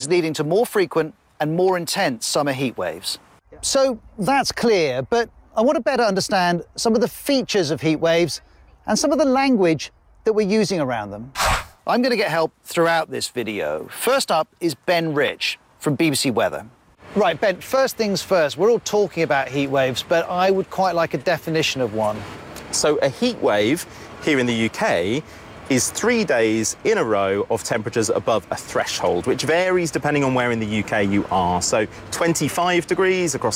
leading to more frequent and more intense summer heat waves. So that's clear, but I want to better understand some of the features of heat waves and some of the language that we're using around them. I'm going to get help throughout this video. First up is Ben Rich from BBC Weather. Right, Ben, first things first, we're all talking about heat waves, but I would quite like a definition of one. So a heat wave here in the UK is 3 days in a row of temperatures above a threshold, which varies depending on where in the UK you are. So 25 degrees across